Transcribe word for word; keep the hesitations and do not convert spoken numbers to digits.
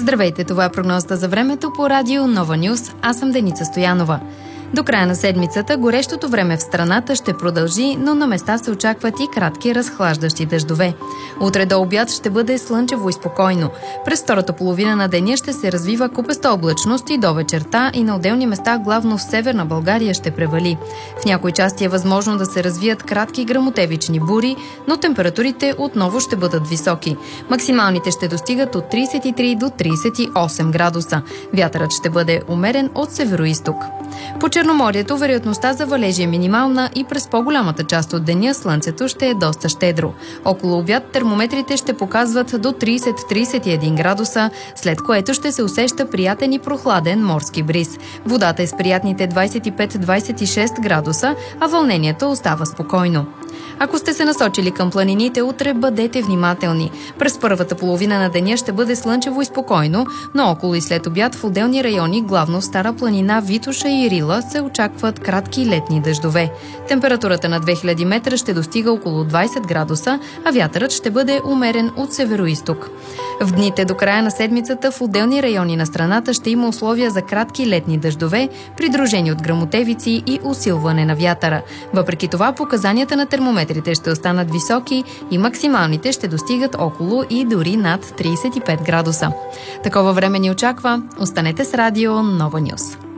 Здравейте, това е прогнозата за времето по радио Нова Нюс. Аз съм Деница Стоянова. До края на седмицата горещото време в страната ще продължи, но на места се очакват и кратки разхлаждащи дъждове. Утре до обяд ще бъде слънчево и спокойно. През втората половина на деня ще се развива купеста облачност и до вечерта и на отделни места, главно в северна България, ще превали. В някои части е възможно да се развият кратки гръмотевични бури, но температурите отново ще бъдат високи. Максималните ще достигат от тридесет и три до тридесет и осем градуса. Вятърът ще бъде умерен от североизток. По Черноморието вероятността за валежи е минимална и през по-голямата част от деня слънцето ще е доста щедро. Около обяд термометрите ще показват до тридесет до тридесет и един градуса, след което ще се усеща приятен и прохладен морски бриз. Водата е с приятните двадесет и пет до двадесет и шест градуса, а вълнението остава спокойно. Ако сте се насочили към планините, утре бъдете внимателни. През първата половина на деня ще бъде слънчево и спокойно, но около и след обяд в отделни райони, главно в Стара планина, Витоша и Рила, се очакват кратки летни дъждове. Температурата на две хиляди метра ще достига около двадесет градуса, а вятърът ще бъде умерен от североизток. В дните до края на седмицата в отделни райони на страната ще има условия за кратки летни дъждове, придружени от гръмотевици и усилване на вятъра. Въпреки това, показанията на термометрите ще останат високи и максималните ще достигат около и дори над тридесет и пет градуса. Такова време ни очаква. Останете с радио Нова Нюс.